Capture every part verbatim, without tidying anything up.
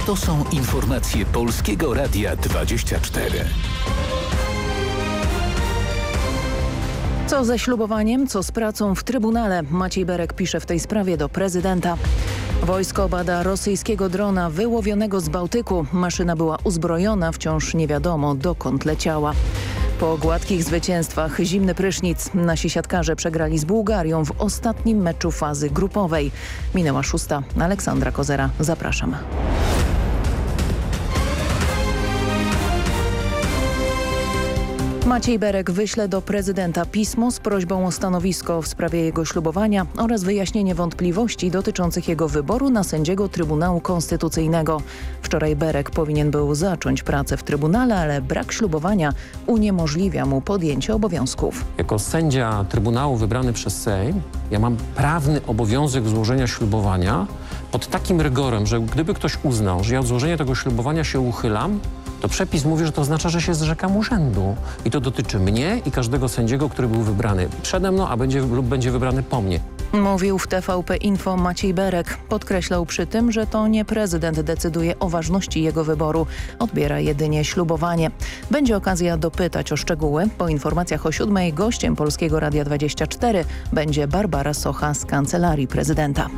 To są informacje Polskiego Radia dwadzieścia cztery. Co ze ślubowaniem, co z pracą w Trybunale? Maciej Berek pisze w tej sprawie do prezydenta. Wojsko bada rosyjskiego drona wyłowionego z Bałtyku. Maszyna była uzbrojona, wciąż nie wiadomo dokąd leciała. Po gładkich zwycięstwach zimny prysznic. Nasi siatkarze przegrali z Bułgarią w ostatnim meczu fazy grupowej. Minęła szósta. Aleksandra Kozera, zapraszam. Maciej Berek wyśle do prezydenta pismo z prośbą o stanowisko w sprawie jego ślubowania oraz wyjaśnienie wątpliwości dotyczących jego wyboru na sędziego Trybunału Konstytucyjnego. Wczoraj Berek powinien był zacząć pracę w Trybunale, ale brak ślubowania uniemożliwia mu podjęcie obowiązków. Jako sędzia Trybunału wybrany przez Sejm, ja mam prawny obowiązek złożenia ślubowania pod takim rygorem, że gdyby ktoś uznał, że ja od złożenia tego ślubowania się uchylam, to przepis mówi, że to oznacza, że się zrzekam urzędu. I to dotyczy mnie i każdego sędziego, który był wybrany przede mną, a będzie lub będzie wybrany po mnie. Mówił w T V P Info Maciej Berek. Podkreślał przy tym, że to nie prezydent decyduje o ważności jego wyboru. Odbiera jedynie ślubowanie. Będzie okazja dopytać o szczegóły. Po informacjach o siódmej gościem Polskiego Radia dwadzieścia cztery będzie Barbara Socha z Kancelarii Prezydenta.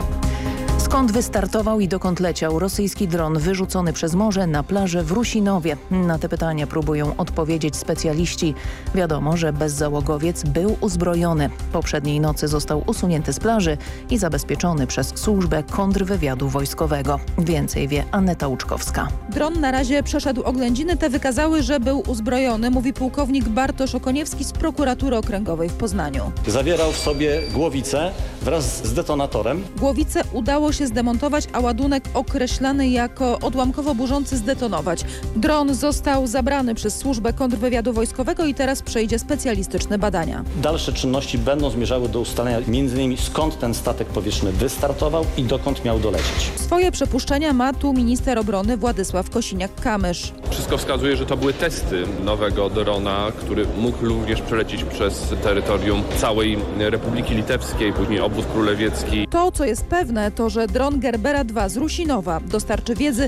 Skąd wystartował i dokąd leciał rosyjski dron wyrzucony przez morze na plażę w Rusinowie? Na te pytania próbują odpowiedzieć specjaliści. Wiadomo, że bezzałogowiec był uzbrojony. Poprzedniej nocy został usunięty z plaży i zabezpieczony przez służbę kontrwywiadu wojskowego. Więcej wie Aneta Łuczkowska. Dron na razie przeszedł oględziny, te wykazały, że był uzbrojony, mówi pułkownik Bartosz Okoniewski z prokuratury okręgowej w Poznaniu. Zawierał w sobie głowicę wraz z detonatorem. Głowicę udało się zdemontować, a ładunek określany jako odłamkowo burzący zdetonować. Dron został zabrany przez służbę kontrwywiadu wojskowego i teraz przejdzie specjalistyczne badania. Dalsze czynności będą zmierzały do ustalenia między innymi skąd ten statek powietrzny wystartował i dokąd miał dolecieć. Swoje przypuszczenia ma tu minister obrony Władysław Kosiniak-Kamysz. Wszystko wskazuje, że to były testy nowego drona, który mógł również przelecieć przez terytorium całej Republiki Litewskiej, później obwód królewiecki. To, co jest pewne, to, że dron Gerbera dwa z Rusinowa dostarczy wiedzy